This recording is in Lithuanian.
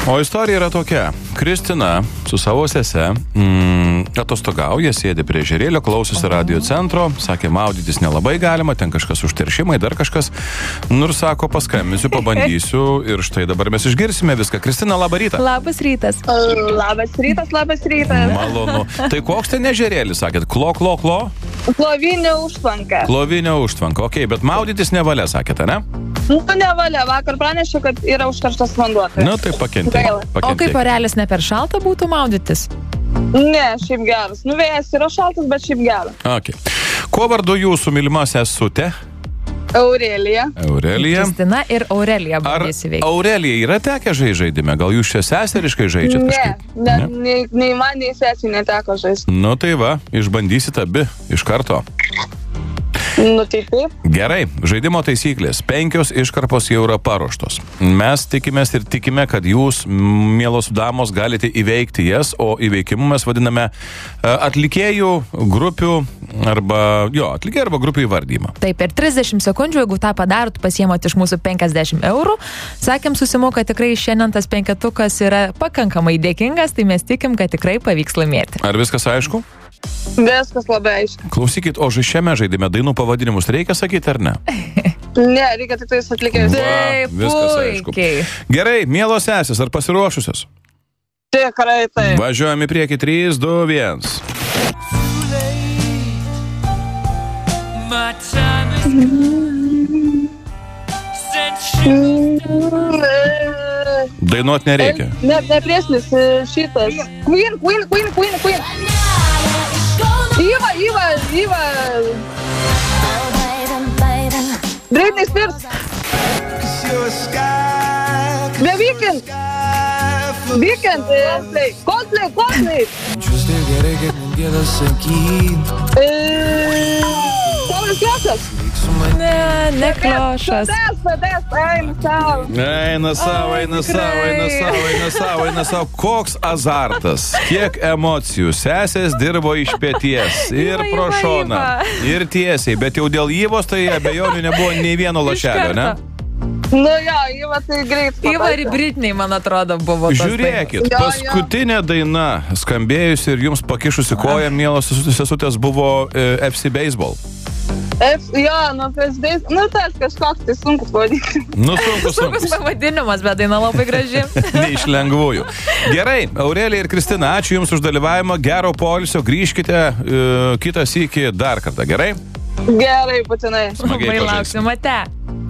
O istorija yra tokia. Kristina su savo sese atostogauja, sėdi prie ežerėlio, klausosi radio centro, sakė, maudytis nelabai galima, ten kažkas užteršimai, dar kažkas. Nu ir sako, paskambinsiu, pabandysiu ir štai dabar mes išgirsime viską. Kristina, labą rytą. Labas rytas. Labas rytas. Malonu. Tai koks ten ežerėlis, sakėt? Klo? Klovinio užtvanka. Klovinio užtvanka, okei, bet maudytis nevalia, sakėte, ne? Nu, nevalia, vakar pranešiau, kad yra užkarštas vanduo. Nu, tai pakentėjai. O kaip orelis ne per šalta būtų maudytis? Ne, šiaip geras. Nu, vėjas yra šaltas, bet šiaip geras. Okay. Kuo vardu jūsų mylima sesutė? Aurelija. Kristina ir Aurelija bandys įveikti. Ar Aurelija yra tekę žaidime? Gal jūs čia seseriškai žaidžiat kažkaip? Ne, nei man, nei sesiai neteko žaisti. Nu tai va, išbandysit abi iš karto. Nu taip. Gerai, žaidimo taisyklės. 5 iškarpos jau yra paruoštos. Mes tikimės ir tikime, kad jūs, mielos damos, galite įveikti jas, o įveikimu mes vadiname atlikėjų grupių atlikėjų arba grupių įvardymą. Taip, per 30 sekundžių, jeigu tą padarot, pasiemot iš mūsų 50 eurų. Sakėm, susimoka tikrai šiandien tas penketukas yra pakankamai dėkingas, tai mes tikim, kad tikrai pavyks laimėti. Ar viskas aišku? Viskas labai aišku. Klausykit, o šiame žaidime dainų pavadinimus reikia sakyti ar ne? Ne, reikia tik tais atlikėjus. Taip, viskas aišku. Gerai, mielos sesės, ar pasiruošusios? Tikrai taip. Važiuojame į priekį 3, 2, 1. Dainuot nereikia. Nepriesnis šitas. Queen. Iva. Britney Spears. The Weeknd. Coldplay. Saulius Kliošas. Ne Kliošas. Eina savo. Koks azartas, kiek emocijų. Sesės dirbo iš pėties ir pro šoną, ir tiesiai, bet jau dėl Ivos tai abejonių nebuvo nei vieno lašelio, ne? Nu jo, Iva tai greit. Iva ir Britney, man atrodo, buvo. Žiūrėkit, paskutinė daina skambėjusi ir jums pakišusi koją, mielos sesutės, buvo FC Baseball. FC Baseball. Nu, tas kažkoks tai sunkus pavadinimas. Sunkus pavadinimas, bet daina labai graži. Ne iš lengvųjų. Gerai, Aurelija ir Kristina, ačiū Jums už dalyvavimą, gero poilsio, grįžkite kitą sykį dar kartą, gerai? Gerai, būtinai. Smagiai labai lauksim, ate.